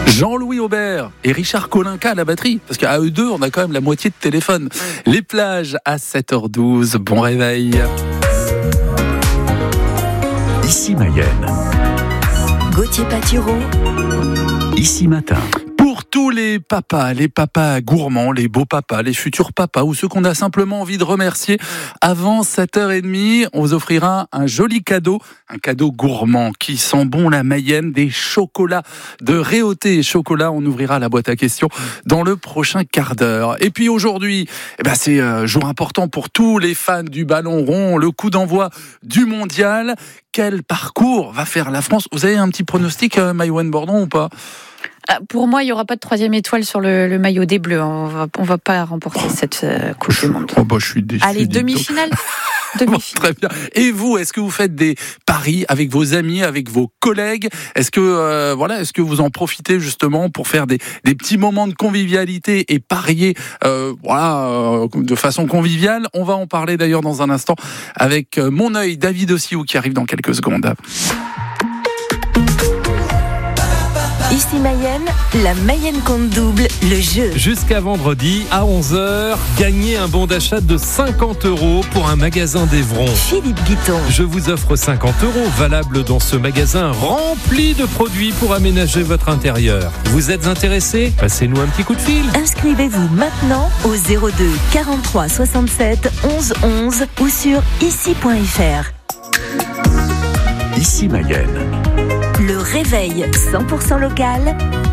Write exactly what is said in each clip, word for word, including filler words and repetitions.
Jean-Louis Aubert et Richard Kolinka à la batterie, parce qu'à eux deux, on a quand même la moitié de téléphone. Les plages à sept heures douze, bon réveil. Ici Mayenne. Gauthier Patureau. Ici Matin. Pour tous les papas, les papas gourmands, les beaux papas, les futurs papas ou ceux qu'on a simplement envie de remercier, avant sept heures trente, on vous offrira un joli cadeau, un cadeau gourmand qui sent bon la Mayenne, des chocolats de Réauté et chocolat. On ouvrira la boîte à questions dans le prochain quart d'heure. Et puis aujourd'hui, eh ben c'est un jour important pour tous les fans du ballon rond, le coup d'envoi du mondial. Quel parcours va faire la France? Vous avez un petit pronostic, euh, Maïwenn Bordon, ou pas? Pour moi, il n'y aura pas de troisième étoile sur le, le maillot des Bleus. On va, on va pas remporter cette euh, Coupe du Monde. Oh bah, je suis déçu. Allez, demi-finale. Demi-finale. Très bien. Et vous, est-ce que vous faites des paris avec vos amis, avec vos collègues? Est-ce que euh, voilà, est-ce que vous en profitez justement pour faire des, des petits moments de convivialité et parier euh, voilà, euh, de façon conviviale? On va en parler d'ailleurs dans un instant avec euh, mon œil David Ossiou qui arrive dans quelques secondes. Ici Mayenne, la Mayenne compte double, le jeu. Jusqu'à vendredi à onze heures, gagnez un bon d'achat de cinquante euros pour un magasin d'Evron. Philippe Guiton. Je vous offre cinquante euros, valable dans ce magasin rempli de produits pour aménager votre intérieur. Vous êtes intéressé? Passez-nous un petit coup de fil. Inscrivez-vous maintenant au zéro deux quarante-trois soixante-sept onze onze ou sur ici point f r. Ici Mayenne. Le réveil cent pour cent local.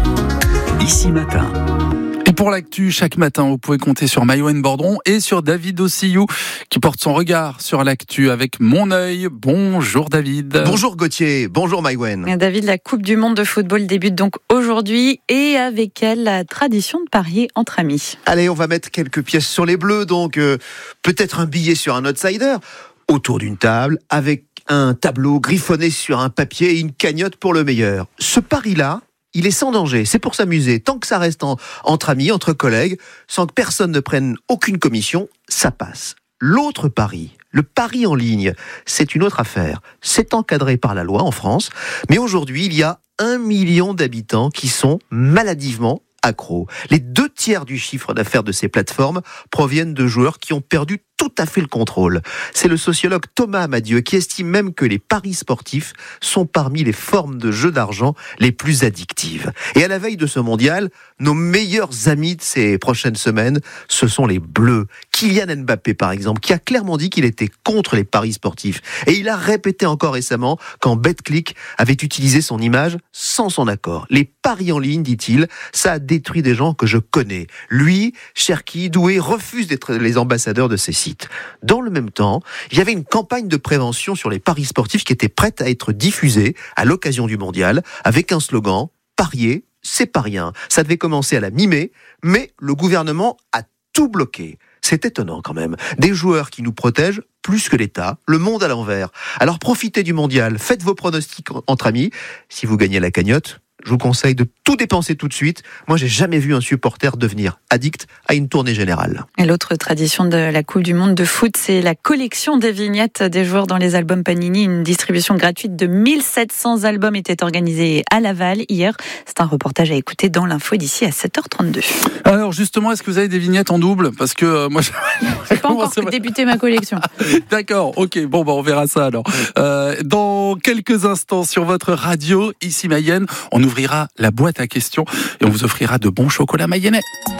Ici Matin. Et pour l'actu, chaque matin, vous pouvez compter sur Maïwenn Bordon et sur David Ossiou qui porte son regard sur l'actu avec mon œil. Bonjour David. Bonjour Gauthier, bonjour Maïwenn. David, la Coupe du Monde de football débute donc aujourd'hui et avec elle la tradition de parier entre amis. Allez, on va mettre quelques pièces sur les bleus, donc euh, peut-être un billet sur un outsider autour d'une table avec un tableau griffonné sur un papier et une cagnotte pour le meilleur. Ce pari-là, il est sans danger, c'est pour s'amuser. Tant que ça reste en, entre amis, entre collègues, sans que personne ne prenne aucune commission, ça passe. L'autre pari, le pari en ligne, c'est une autre affaire. C'est encadré par la loi en France, mais aujourd'hui, il y a un million d'habitants qui sont maladivement accros. Les deux tiers du chiffre d'affaires de ces plateformes proviennent de joueurs qui ont perdu tout à fait le contrôle. C'est le sociologue Thomas Amadieu qui estime même que les paris sportifs sont parmi les formes de jeux d'argent les plus addictives. Et à la veille de ce mondial, nos meilleurs amis de ces prochaines semaines, ce sont les Bleus. Kylian Mbappé, par exemple, qui a clairement dit qu'il était contre les paris sportifs. Et il a répété encore récemment quand BetClick avait utilisé son image sans son accord. Les paris en ligne, dit-il, ça a détruit des gens que je connais. Lui, Cherki, Doué, refusent d'être les ambassadeurs de ces sites. Dans le même temps, il y avait une campagne de prévention sur les paris sportifs qui était prête à être diffusée à l'occasion du mondial avec un slogan « Parier, c'est pas rien ». Ça devait commencer à la mi-mai, mais le gouvernement a tout bloqué. C'est étonnant quand même. Des joueurs qui nous protègent plus que l'État, le monde à l'envers. Alors profitez du mondial, faites vos pronostics entre amis. Si vous gagnez la cagnotte, je vous conseille de tout dépenser tout de suite. Moi, j'ai jamais vu un supporter devenir addict à une tournée générale. Et l'autre tradition de la Coupe du Monde de foot, c'est la collection des vignettes des joueurs dans les albums Panini. Une distribution gratuite de mille sept cents albums était organisée à Laval hier. C'est un reportage à écouter dans l'info d'ici à sept heures trente-deux. Alors justement, est-ce que vous avez des vignettes en double? Parce que euh, moi, je n'ai pas encore débuté ma collection. D'accord, ok, bon, bah, on verra ça alors. Euh, dans quelques instants sur votre radio, ici Mayenne, on ouvrira la boîte à questions et on vous offrira de bons chocolats mayennais.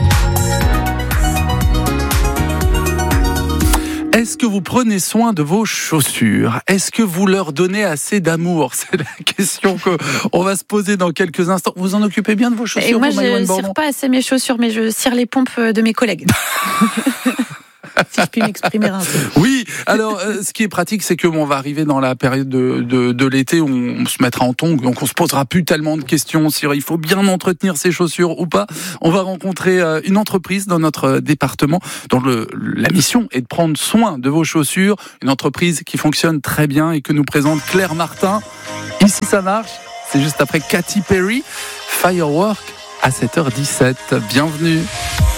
Est-ce que vous prenez soin de vos chaussures? Est-ce que vous leur donnez assez d'amour? C'est la question qu'on va se poser dans quelques instants. Vous en occupez bien de vos chaussures? Et moi, vous, je ne cire pas assez mes chaussures, mais je cire les pompes de mes collègues. Si je puis m'exprimer un peu. Oui, alors euh, ce qui est pratique, c'est que bon, on va arriver dans la période de, de, de l'été où on, on se mettra en tongs, donc on se posera plus tellement de questions sur il faut bien entretenir ses chaussures ou pas. On va rencontrer euh, une entreprise dans notre département dont le, la mission est de prendre soin de vos chaussures, une entreprise qui fonctionne très bien et que nous présente Claire Martin. Ici ça marche, c'est juste après Katy Perry, Firework à sept heures dix-sept. Bienvenue.